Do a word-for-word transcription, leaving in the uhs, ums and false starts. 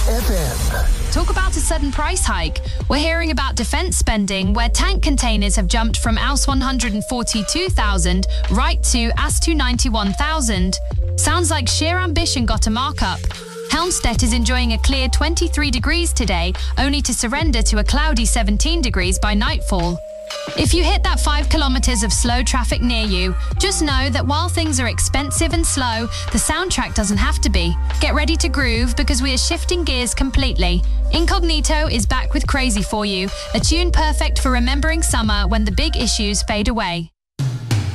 F M. Talk about a sudden price hike. We're hearing about defence spending, where tank containers have jumped from A S one hundred forty-two thousand right to A S two ninety-one thousand. Sounds like sheer ambition got a markup. Helmstedt is enjoying a clear twenty-three degrees today, only to surrender to a cloudy seventeen degrees by nightfall. If you hit that five kilometres of slow traffic near you, just know that while things are expensive and slow, the soundtrack doesn't have to be. Get ready to groove because we are shifting gears completely. Incognito is back with Crazy for you, a tune perfect for remembering summer when the big issues fade away.